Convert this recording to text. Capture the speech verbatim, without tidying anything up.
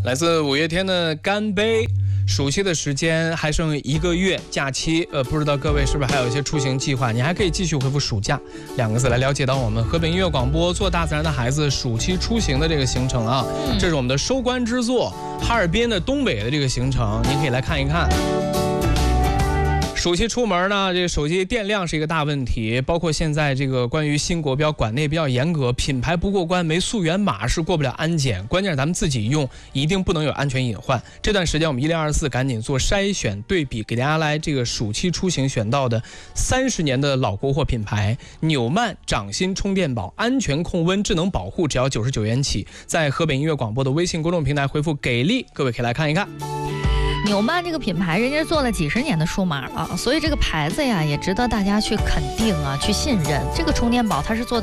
来自五月天的《干杯》。暑期的时间还剩一个月，假期，呃，不知道各位是不是还有一些出行计划？你还可以继续回复“暑假”两个字来了解到我们河北音乐广播做大自然的孩子暑期出行的这个行程啊。嗯、这是我们的收官之作，哈尔滨的东北的这个行程，您可以来看一看。暑期出门呢，这个手机电量是一个大问题，包括现在这个关于新国标管内比较严格，品牌不过关没溯源码是过不了安检，关键是咱们自己用一定不能有安全隐患。这段时间我们一零二四赶紧做筛选对比，给大家来这个暑期出行选到的三十年的老国货品牌纽曼掌心充电宝，安全控温智能保护，只要九十九元起，在河北音乐广播的微信公众平台回复给力，各位可以来看一看。 纽曼这个品牌，人家做了几十年的数码了，所以这个牌子呀也值得大家去肯定啊，去信任。这个充电宝它是做的